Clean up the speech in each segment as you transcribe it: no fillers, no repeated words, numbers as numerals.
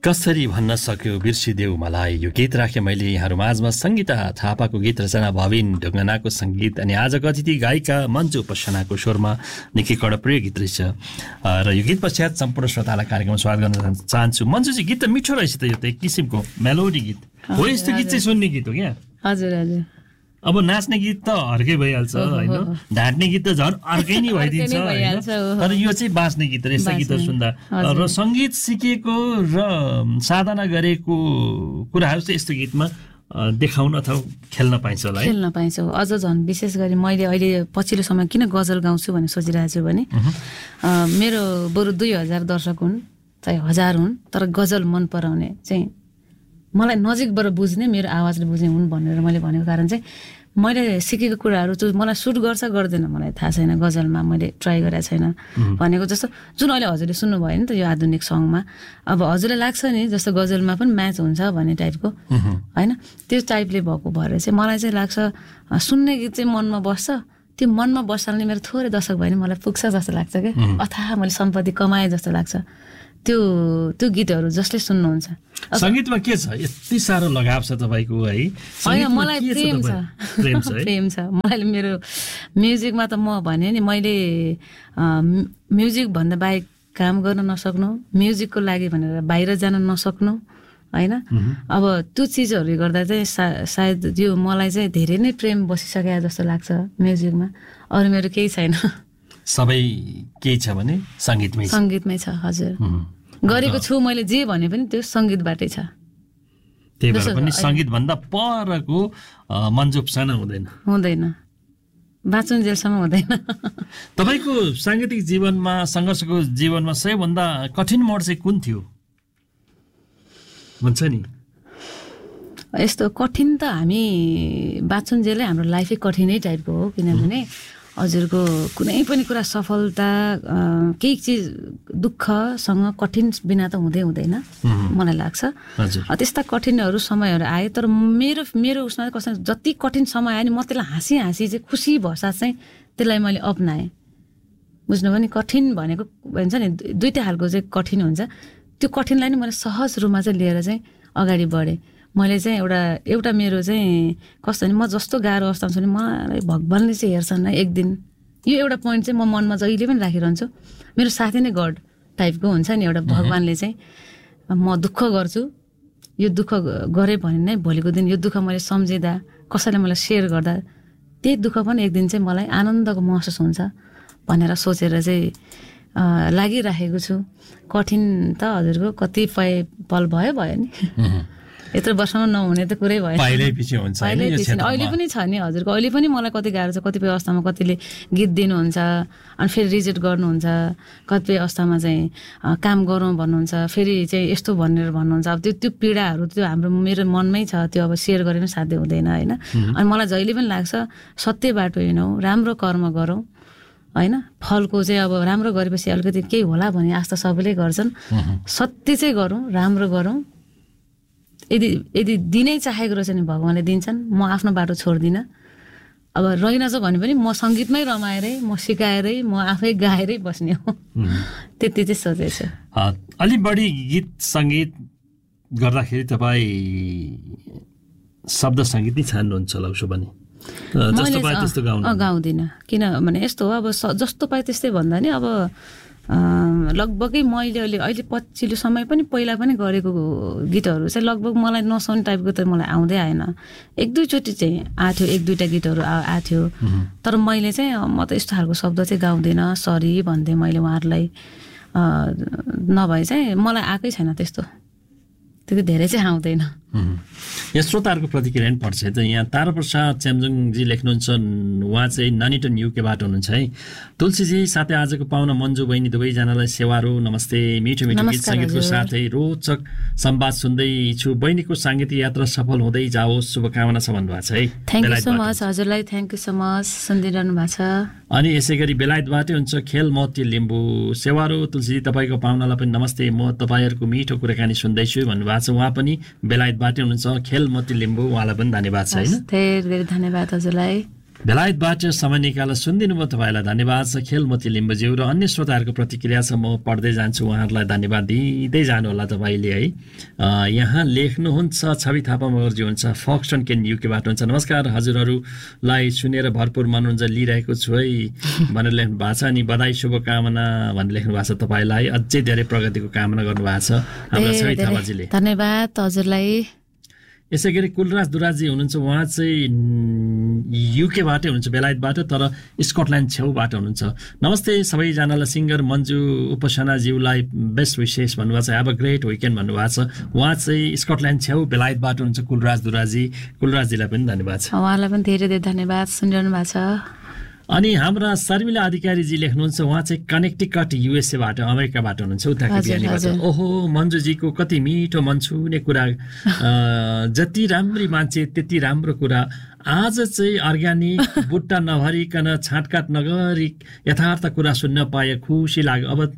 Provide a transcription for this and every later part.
कसरी भन्न सक्यो बिर्सिदेऊ मलाई यो गीत राखेँ मैले यहाँहरू माझमा। सङ्गीता थापाको गीत रचना भविन ढुङ्गानाको सङ्गीत अनि आजको अतिथि गायिका मन्जु उपासनाको स्वरमा निकै कडप्रिय गीत रहेछ। र यो गीत पश्चात सम्पूर्ण श्रोतालाई कार्यक्रममा स्वागत गर्न चाहन्छु। मन्जुजी, गीत त मिठो रहेछ त, यो त एक किसिमको मेलोडी गीत हो। यस्तो गीत चाहिँ सुन्ने गीत हो क्या? हजुर हजुर। अब नाच्ने गीत त अर्कै भइहाल्छ होइन, ढाँट्ने गीत त झन् अर्कै नै भइदिन्छ होइन। तर यो चाहिँ बाँच्ने गीत र यस्ता गीतहरू सुन्दा र सङ्गीत सिकेको र साधना गरेको कुराहरू चाहिँ यस्तो गीतमा देखाउन अथवा खेल्न पाइन्छ होला है? खेल्न पाइन्छ। अझ झन् विशेष गरी मैले अहिले पछिल्लो समय किन गजल गाउँछु भनेर सोचिरहेको छु भने मेरो बरु 2000 दर्शक हुन् चाहे 1000 हुन्, तर गजल मन पराउने चाहिँ मलाई नजिकबाट बुझ्ने, मेरो आवाजले बुझ्ने हुन् भनेर मैले भनेको कारण चाहिँ मैले सिकेको कुराहरू चाहिँ मलाई सुट गर्छ गर्दैन मलाई थाहा छैन। गजलमा मैले ट्राई गरेको छैन भनेको जस्तो जुन अहिले हजुरले सुन्नुभयो नि त यो आधुनिक सङमा, अब हजुरलाई लाग्छ नि जस्तो गजलमा पनि म्याच हुन्छ भन्ने टाइपको होइन, त्यो टाइपले भएको भएर चाहिँ मलाई चाहिँ लाग्छ सुन्ने गीत चाहिँ मनमा बस्छ। त्यो मनमा बस्नाले मेरो थोरै दशक भयो भने मलाई पुग्छ जस्तो लाग्छ क्या, अथाह मैले सम्पत्ति कमाएँ जस्तो लाग्छ त्यो गीतहरू जसले सुन्नुहुन्छ। सङ्गीतमा के छ यति साह्रो लगाव छ तपाईँको है? होइन, मलाई प्रेम छ मलाई। मेरो म्युजिकमा त म भने नि मैले म्युजिक भन्दा बाहेक काम गर्न नसक्नु, म्युजिकको लागि भनेर बाहिर जान नसक्नु होइन। अब त्यो चिजहरूले गर्दा चाहिँ सायद यो मलाई चाहिँ धेरै नै प्रेम बसिसके जस्तो लाग्छ म्युजिकमा। अरू मेरो केही छैन, सबै केही छ भने सङ्गीतमै छ। हजुर, गरेको छु मैले जे भने पनि त्यो सङ्गीतबाटै छ। त्यही भएर पनि सङ्गीतभन्दा परको मन्जु उपासना हुँदैन, बाँचुन्जेलसम्म हुँदैन। तपाईँको साङ्गीतिक जीवनमा, सङ्घर्षको जीवनमा सबैभन्दा कठिन मोड चाहिँ कुन थियो भन्छ नि? यस्तो कठिन त हामी बाँचुन्जेलै हाम्रो लाइफै कठिनै टाइपको हो, किनभने हजुरको कुनै पनि कुरा सफलता केही चिज दुःखसँग कठिन बिना त हुँदैन मलाई लाग्छ। त्यस्ता कठिनहरू समयहरू आए, तर मेरो उसमा कस्तो जति कठिन समय आयो नि म त्यसलाई हाँसी चाहिँ खुसी भसा चाहिँ त्यसलाई मैले अपनाएँ। बुझ्नुभयो नि? कठिन भनेको भन्छ नि दुईवटा खालको चाहिँ कठिन हुन्छ। त्यो कठिनलाई नि मैले सहज रूपमा चाहिँ लिएर चाहिँ अगाडि बढेँ। मैले चाहिँ एउटा मेरो चाहिँ कस्तो नि, म जस्तो गाह्रो अवस्थामा छु नि मलाई भगवान्ले चाहिँ हेर्छन् एक दिन। यो एउटा पोइन्ट चाहिँ म मनमा जहिले पनि राखिरहन्छु। मेरो साथी नै गड टाइपको हुन्छ नि एउटा, भगवान्ले चाहिँ म दुःख गर्छु, यो दुःख गरेँ भने नै भोलिको दिन यो दुःख मैले सम्झिँदा कसैले मलाई सेयर गर्दा त्यही दुःख पनि एक दिन चाहिँ मलाई आनन्दको महसुस हुन्छ भनेर सोचेर चाहिँ लागिराखेको छु। कठिन त हजुरको कतिपय पल भयो नि, यत्रो वर्षमा नहुने त कुरै भयो, अहिले पनि छ नि हजुरको। अहिले पनि मलाई कति गाह्रो छ, कतिपय अवस्थामा कतिले गीत दिनुहुन्छ अनि फेरि रिजेक्ट गर्नुहुन्छ, कतिपय अवस्थामा चाहिँ काम गरौँ भन्नुहुन्छ, फेरि चाहिँ यस्तो भनेर भन्नुहुन्छ। अब त्यो पीडाहरू त्यो मेरो मनमै छ, त्यो अब सेयर गरेर पनि साध्य हुँदैन होइन। अनि मलाई जहिले पनि लाग्छ सत्य बाटो हिँडौँ, राम्रो कर्म गरौँ होइन। फलको चाहिँ अब राम्रो गरेपछि अलिकति केही होला भन्ने आस्था सबैले गर्छन्। सत्य चाहिँ गरौँ, राम्रो गरौँ। यदि दिनै चाहेको रहेछ नि भगवान्ले दिन्छन्। म आफ्नो बाटो छोड्दिनँ। अब रहेनछ भने पनि म सङ्गीतमै रमाएरै, म सिकाएरै, म आफै गाएरै बस्ने हो, त्यति चाहिँ सोचेछु। अलि बढी गीत सङ्गीत गर्दाखेरि तपाईँ शब्द सङ्गीत नै छान्नुहुन्छ होला उसो भने? गाउँदिनँ, किनभने यस्तो हो अब जस्तो पाए त्यस्तै भन्दा नि अब लगभगै मैले अहिले पछिल्लो समय पनि पहिला पनि गरेको गीतहरू चाहिँ लगभग मलाई नसुन टाइपको त मलाई आउँदै आएन। एक दुईचोटि चाहिँ आथ्यो, एक दुईवटा गीतहरू आथ्यो, तर मैले चाहिँ म त यस्तो खालको शब्द चाहिँ गाउँदिनँ, सरी भन्थेँ मैले उहाँहरूलाई। नभए चाहिँ मलाई आएकै छैन त्यस्तो, त्यति धेरै चाहिँ आउँदैन। यहाँ श्रोताहरूको प्रतिक्रिया पनि पर्छ त। यहाँ ताराप्रसाद च्याम्जुङजी लेख्नुहुन्छ, उहाँ चाहिँ ननिटन युकेबाट हुनुहुन्छ है। तुलसीजी साथै आजको पाहुना मन्जु बहिनी दुवैजनालाई सेवारो नमस्ते। मिठो गीत सङ्गीतको साथै रोचक संवाद सुन्दै छु। बहिनीको साङ्गीतिक यात्रा सफल हुँदै जाओस्, शुभकामना छ भन्नुभएको छ है। थ्याङ्क यू सो मच हजुरलाई, थ्याङ्क यू सो मच सुनिदिरहनु भएको छ। अनि यसै गरी बेलायतबाटै हुन्छ खेल मोती लिम्बू। सेवारो तुलसीजी तपाईँको पाहुनालाई पनि नमस्ते, म तपाईँहरूको मिठो कुराकानी सुन्दैछु भन्नुभएको छ। उहाँ पनि बेलायतबाटै हुनुहुन्छ, खेल मोती लिम्बू, उहाँलाई पनि धन्यवाद छ होइन। धेरै धेरै धन्यवाद हजुरलाई। बेलायतबाट समय निकालेर सुनिदिनु भयो तपाईँलाई धन्यवाद छ। खेलमती लिम्बुज्यू र अन्य श्रोताहरूको प्रतिक्रिया छ, म पढ्दै जान्छु, उहाँहरूलाई धन्यवाद दिँदै जानु होला तपाईँले है। यहाँ लेख्नुहुन्छ छवि थापा मगरजी हुन्छ, फक्सन केन युकेबाट हुन्छ। नमस्कार, हजुरहरूलाई सुनेर भरपुर मनोरञ्जन लिइरहेको छु है भनेर लेख्नु भएको छ। अनि बधाई शुभकामना भनेर लेख्नु भएको छ तपाईँलाई, अझै धेरै प्रगतिको कामना गर्नुभएको छ हाम्रो छवि थापाजीले। धन्यवाद हजुरलाई। यसै गरी कुलराज दुराजी हुनुहुन्छ, उहाँ चाहिँ युकेबाटै हुनुहुन्छ, बेलायतबाट, तर स्कटल्यान्ड छेउबाट हुनुहुन्छ। नमस्ते सबैजनालाई, सिङ्गर मन्जु उपासनाज्यूलाई बेस्ट विशेष भन्नुभएको छ, हेभ अ ग्रेट विकेन्ड भन्नुभएको छ। उहाँ चाहिँ स्कटल्यान्ड छेउ बेलायतबाट हुनुहुन्छ कुलराज दुराजी, कुलराजीलाई पनि धन्यवाद छ। उहाँलाई पनि धेरै धेरै धन्यवाद, सुनिरहनु भएको छ। अनि हाम्रा शर्मिला अधिकारीजी लेख्नुहुन्छ, उहाँ चाहिँ कनेक्टिकट युएसएबाट, अमेरिकाबाट हुनुहुन्छ, उताको बिहानीबाट। ओहो मन्जुजीको कति मिठो मन छुने कुरा, जति राम्री मान्छे त्यति राम्रो कुरा। आज चाहिँ अर्ग्यानिक बुट्टा नभरिकन छाँटकाट नगरी यथार्थ कुरा सुन्न पाए खुसी लाग्यो। अब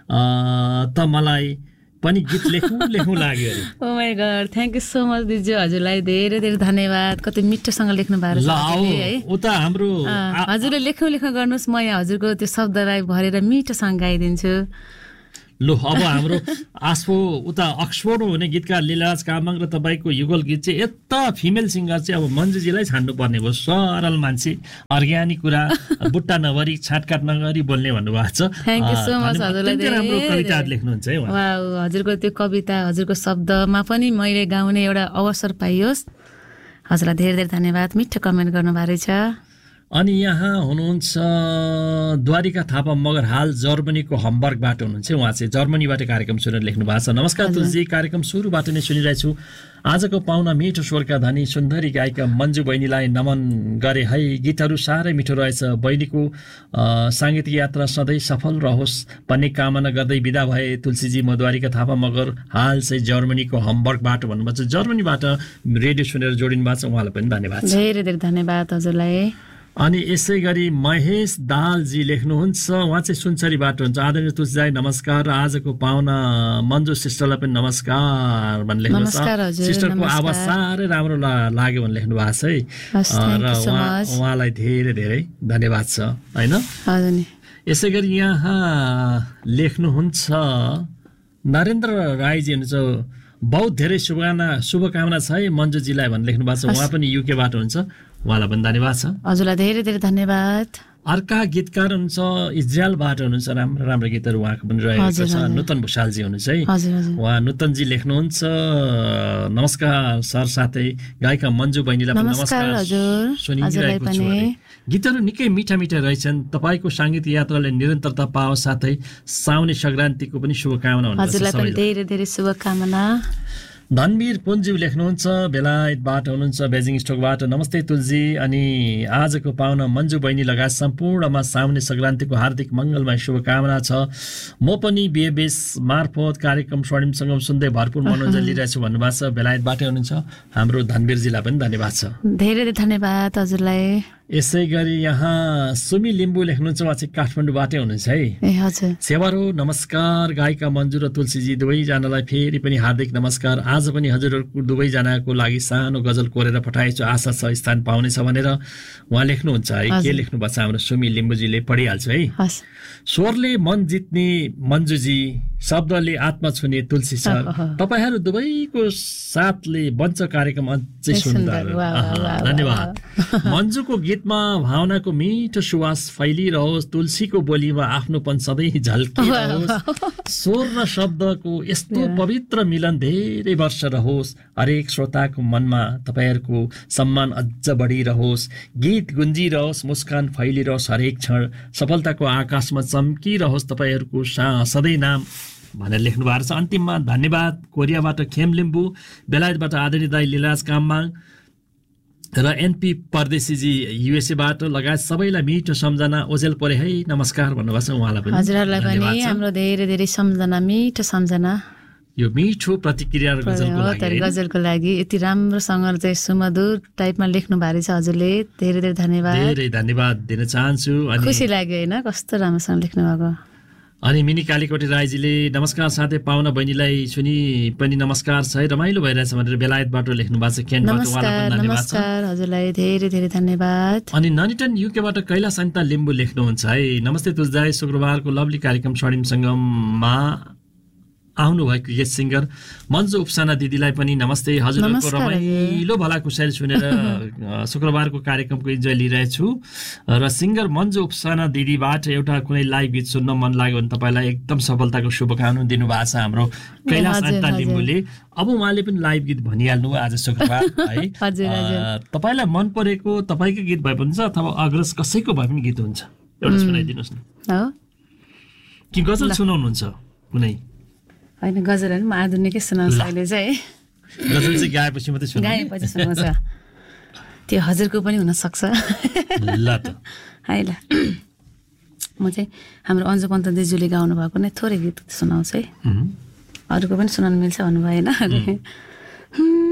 त मलाई पनि गीत लेख्नु लाग्यो अरे। Oh my God, thank you so much दिजु, हजुरलाई धेरै धेरै धन्यवाद। कति मिठोसँग लेख्नु भएको छ है। उता हाम्रो हजुरले लेख्नु गर्नुहोस्, म यहाँ हजुरको त्यो शब्दलाई भरेर मिठोसँग गाइदिन्छु। लो अब हाम्रो आसपो उता अक्सफोर्ड हुने गीतकार लीलाराज कामङ र तपाईँको युगल गीत चाहिँ यता फिमेल सिङ्गर चाहिँ अब मन्जुजीलाई छान्नु पर्ने भयो। सरल मान्छे, अर्ग्यानिक कुरा, बुट्टा नभरी छाँटकाट नगरी बोल्ने भन्नुभएको छ। थ्याङ्क यू सो मच हजुरलाई, राम्रो कविताहरू लेख्नुहुन्छ है। वाउ, हजुरको त्यो कविता, हजुरको शब्दमा पनि मैले गाउने एउटा अवसर पाइयोस्। हजुरलाई धेरै धेरै धन्यवाद, मिठो कमेन्ट गर्नुभएको रहेछ। अनि यहाँ हुनुहुन्छ द्वारिका थापा मगर, हाल जर्मनीको हम्बर्गबाट हुनुहुन्छ। उहाँ चाहिँ जर्मनीबाट कार्यक्रम सुनेर लेख्नु भएको छ। नमस्कार तुलसी, कार्यक्रम सुरुबाट नै सुनिरहेछु। आजको पाहुना मिठो स्वरका धनी सुन्दरी गायिका मन्जु बहिनीलाई नमन गरे है। गीतहरू साह्रै मिठो रहेछ। बहिनीको साङ्गीतिक यात्रा सधैँ सफल रहोस् भन्ने कामना गर्दै बिदा भए तुलसीजी। म द्वारिका थापा मगर, हाल चाहिँ जर्मनीको हम्बर्गबाट भन्नुभएको छ। जर्मनीबाट रेडियो सुनेर जोडिनु भएको छ, उहाँलाई पनि धन्यवाद छ। धेरै धेरै धन्यवाद हजुरलाई। अनि यसै गरी महेश दालजी लेख्नुहुन्छ, उहाँ चाहिँ सुनसरीबाट हुन्छ। आदरणीय तुलसीजी नमस्कार, आजको पाहुना मन्जु सिस्टरलाई पनि नमस्कार भनेर लेख्नुहुन्छ। सिस्टरको आवाज साह्रै राम्रो लाग्यो भनेर लेख्नु भएको छ है। र उहाँलाई धेरै धेरै धन्यवाद छ होइन। यसै गरी यहाँ लेख्नुहुन्छ नरेन्द्र राईजी हुनुहुन्छ, बहुत धेरै शुभकामना छ है मन्जुजीलाई भनेर लेख्नु भएको छ। उहाँ पनि युकेबाट हुन्छ, उहाँलाई पनि धन्यवाद छ। हजुरलाई धेरै धेरै धन्यवाद। अर्का गीतकार हुनुहुन्छ इजरायलबाट हुनुहुन्छ, राम्रो राम्रो गीतहरू उहाँको पनि रहेको छ। नूतन भुषालजी हुनुहुन्छ है। उहाँ नूतनजी लेख्नुहुन्छ, नमस्कार सर, साथै गायिका मन्जु बहिनीलाई पनि नमस्कार, सुनिरहेको छु। गीतहरू निकै मिठा मिठा रहेछन्। तपाईँको साङ्गीतिक यात्राले निरन्तरता पाओस्, साथै साउने संक्रान्तिको पनि शुभकामना हुनुहुन्छ। हजुरलाई पनि धेरै धेरै शुभकामना। धनवीर पुन्ज्यू लेख्नुहुन्छ, बेलायतबाट हुनुहुन्छ, बेजिङ स्टोकबाट। नमस्ते तुलजी, अनि आजको पाहुना मन्जु बहिनी लगायत सम्पूर्णमा साउने संक्रान्तिको हार्दिक मङ्गलमय शुभकामना छ। म पनि बिएबेस मार्फत कार्यक्रम स्वर्णिम सङ्गम सुन्दै भरपुर मनोरञ्जन लिइरहेछु भन्नुभएको छ। बेलायतबाटै हुनुहुन्छ, हाम्रो धनवीरजीलाई पनि धन्यवाद छ। धेरै धेरै धन्यवाद हजुरलाई। यसै गरी यहाँ सुमी लिम्बू लेख्नुहुन्छ, उहाँ चाहिँ काठमाडौँबाटै हुनुहुन्छ है। हजुर। सेवारो नमस्कार, गायिका मन्जु र तुलसीजी दुवैजनालाई फेरि पनि हार्दिक नमस्कार। आज पनि हजुरहरूको दुवैजनाको लागि सानो गजल कोरेर पठाएछु, आशा छ स्थान पाउनेछ भनेर उहाँ लेख्नुहुन्छ है। के लेख्नुभएको छ हाम्रो सुमी लिम्बूजीले, पढिहाल्छु है। स्वरले मन जित्ने मन्जुजी, शब्दले आत्मा छुने तुलसी सर, तपाईँहरू दुवैको साथले बन्छ कार्यक्रम अझै सुन्दर। धन्यवाद। मन्जुको गीतमा भावनाको मिठो सुवास फैलिरहोस्, तुलसीको बोलीमा आफ्नोपन सधैँ झल्किरहोस्, स्वर र शब्दको यस्तो पवित्र मिलन धेरै वर्ष रहोस्। हरेक श्रोताको मनमा तपाईँहरूको सम्मान अझ बढिरहोस्, गीत गुन्जिरहोस्, मुस्कान फैलिरहोस्, हरेक क्षण सफलताको आकाशमा चम्किरहोस् तपाईँहरूको सधैँ नाम भनेर लेख्नु भएको छ। अन्तिममा धन्यवाद कोरियाबाट खेम लिम्बू, बेलायतबाट आदरणीय दाइ लीलाराज कामङ र एनपी परदेशीजी युएसएबाट लगायत सबैलाई मिठो सम्झना। ओजेल परे है नमस्कार भन्नुभएको छ, उहाँलाई पनि हजुरहरूलाई पनि हाम्रो धेरै धेरै सम्झना, मिठो सम्झना। यो मिठो प्रतिक्रिया गजलको लागि यति राम्रोसँग चाहिँ सुमधुर टाइपमा लेख्नु भएको छ हजुरले, धेरै धेरै धन्यवाद। धेरै धन्यवाद दिन चाहन्छु। खुसी लाग्यो होइन, कस्तो राम्रोसँग लेख्नु भएको। अनि मिनी कालीकोटी राईजीले नमस्कार साथै पाहुना बहिनीलाई सुनि पनि नमस्कार छ है, रमाइलो भइरहेछ भनेर बेलायतबाट लेख्नु भएको छ। क्यानबाट उहाँलाई पनि धन्यवाद छ। नमस्कार हजुरलाई धेरै धेरै धन्यवाद। अनि ननिटन युकेबाट कैलाश अन्ता लिम्बू लेख्नुहुन्छ है, नमस्ते तुलदाई, शुक्रबारको लभली कार्यक्रम स्वर्णिम सङ्गममा आउनुभएको गीत सिङ्गर मन्जु उप्साना दिदीलाई पनि नमस्ते। हजुरहरूको रमाइलो भलाकुसारी सुनेर शुक्रबारको कार्यक्रमको इन्जोय लिइरहेछु र सिङ्गर मन्जु उप्साना दिदीबाट एउटा कुनै लाइभ गीत सुन्न मन लाग्यो भने तपाईँलाई एकदम सफलताको शुभकामना दिनुभएको छ हाम्रो कैलाश अन्ता लिम्बूले। अब उहाँले पनि लाइभ गीत भनिहाल्नु आज शुक्रबार है। तपाईँलाई मन परेको तपाईँकै गीत भए पनि हुन्छ अथवा अग्रज कसैको भए पनि गीत हुन्छ, एउटा सुनाइदिनुहोस् न। कि गजल सुनाउनुहुन्छ कुनै? होइन गजल होइन, म आधुनिकै सुनाउँछु अहिले चाहिँ। गजल चाहिँ गाएपछि मात्रै सुनाउँछु, गाएपछि सुनाउँछ, त्यो हजुरको पनि हुनसक्छ। ल त है ल, म चाहिँ हाम्रो अन्जु पन्त दिजुले गाउनु भएको नै थोरै गीत सुनाउँछु है, अरूको पनि सुनाउनु मिल्छ भन्नुभयो होइन।